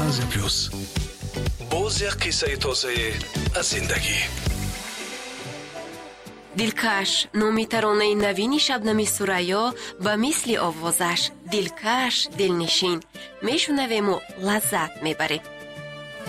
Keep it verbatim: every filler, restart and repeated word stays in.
طنز پلوس. باز یک قصه تازه از زندگی. دلکش نامی ترانه نوین شبنم ثریا به مثل آوازش دلکش دلنشین میشنویم و لذت میبریم.